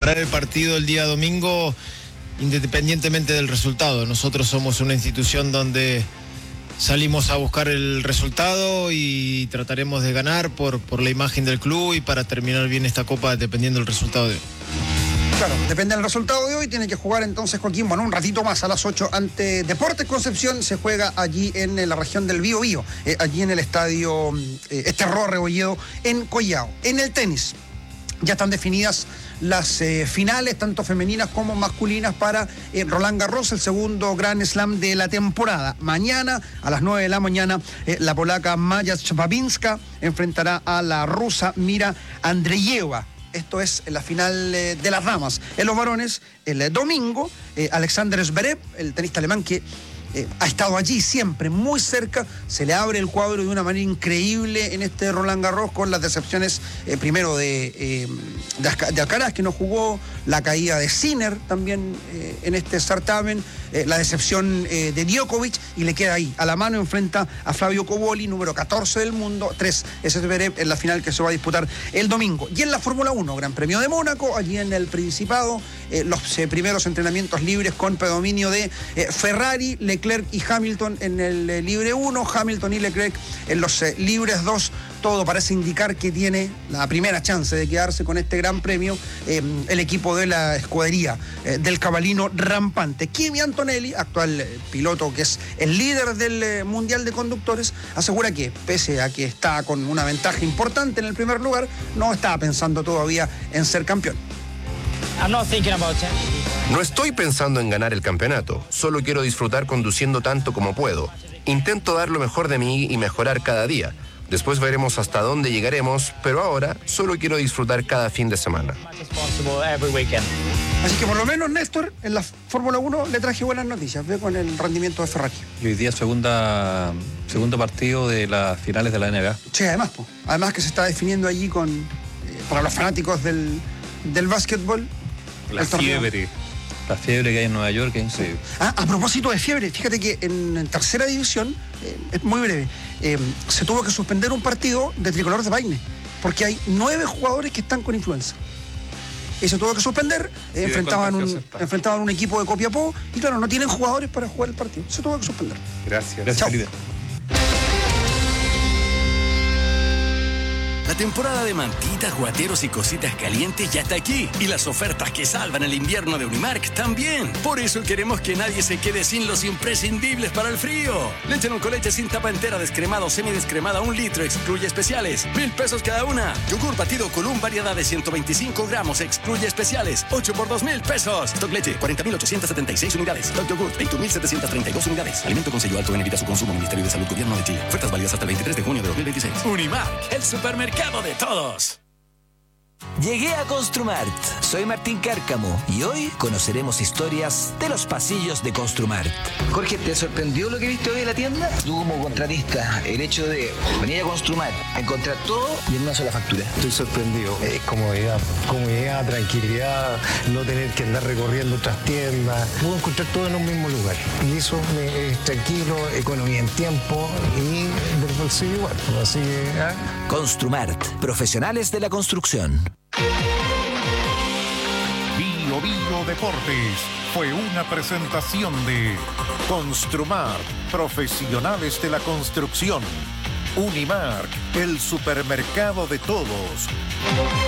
preparar el partido el día domingo independientemente del resultado. Nosotros somos una institución donde salimos a buscar el resultado y trataremos de ganar por la imagen del club y para terminar bien esta copa dependiendo del resultado de hoy. Claro, depende del resultado de hoy, tiene que jugar entonces Joaquín, bueno, un ratito más a las 8 ante Deportes Concepción, se juega allí en la región del Biobío, allí en el estadio Esterro Rebolledo en Collao. En el tenis, ya están definidas las finales, tanto femeninas como masculinas, para Roland Garros, el segundo Grand Slam de la temporada. Mañana, a las 9 de la mañana, la polaca Maja Szczepaninska enfrentará a la rusa Mira Andreeva. Esto es la final de las damas. En los varones, el domingo, Alexander Zverev, el tenista alemán que ha estado allí siempre, muy cerca, se le abre el cuadro de una manera increíble en este Roland Garros, con las decepciones primero de Alcaraz, que no jugó, la caída de Sinner también en este certamen, la decepción de Djokovic, y le queda ahí, a la mano, enfrenta a Flavio Cobolli, número 14 del mundo, 3 es Zverev en la final que se va a disputar el domingo. Y en la Fórmula 1, Gran Premio de Mónaco, allí en el Principado, los primeros entrenamientos libres con predominio de Ferrari, Leclerc y Hamilton en el libre 1, Hamilton y Leclerc en los libres 2. Todo parece indicar que tiene la primera chance de quedarse con este gran premio el equipo de la escudería del cabalino rampante. Kimi Antonelli, actual piloto que es el líder del Mundial de Conductores, asegura que, pese a que está con una ventaja importante en el primer lugar, no está pensando todavía en ser campeón. No estoy pensando en ganar el campeonato, solo quiero disfrutar conduciendo tanto como puedo. Intento dar lo mejor de mí y mejorar cada día. Después veremos hasta dónde llegaremos, pero ahora solo quiero disfrutar cada fin de semana. Así que por lo menos, Néstor, en la Fórmula 1 le traje buenas noticias, ve, con el rendimiento de Ferrari. Y hoy día segundo partido de las finales de la NBA. Sí, además que se está definiendo allí con para los fanáticos del básquetbol. La fiebre que hay en Nueva York, es increíble. A propósito de fiebre, fíjate que en tercera división, es muy breve, se tuvo que suspender un partido de Tricolor de Paine, porque hay 9 jugadores que están con influenza. Y se tuvo que suspender, enfrentaban un equipo de Copiapó, y claro, no tienen jugadores para jugar el partido. Se tuvo que suspender. Gracias. Chao. La temporada de mantitas, guateros y cositas calientes ya está aquí. Y las ofertas que salvan el invierno de Unimark también. Por eso queremos que nadie se quede sin los imprescindibles para el frío. Leche en un coleche sin tapa entera, descremado o semidescremada, 1 litro, excluye especiales. 1,000 pesos cada una. Yogur batido Column, variedad de 125 gramos, excluye especiales. 8 por 2,000 pesos. Stock leche, 40.876 unidades. Stock yogur, 21.732 unidades. Alimento con sello alto, evita su consumo. Ministerio de Salud, Gobierno de Chile. Ofertas válidas hasta el 23 de junio de 2026. Unimark, el supermercado de todos. Llegué a Construmart. Soy Martín Cárcamo y hoy conoceremos historias de los pasillos de Construmart. Jorge, ¿te sorprendió lo que viste hoy en la tienda? Tú como contratista, el hecho de venir a Construmart, a encontrar todo y en una sola factura. Estoy sorprendido. Comodidad, tranquilidad, no tener que andar recorriendo otras tiendas. Puedo encontrar todo en un mismo lugar. Y eso es tranquilo, economía en tiempo y del bolsillo igual. Así que, Construmart, profesionales de la construcción. Bio Deportes fue una presentación de Construmart, profesionales de la construcción. Unimark, el supermercado de todos.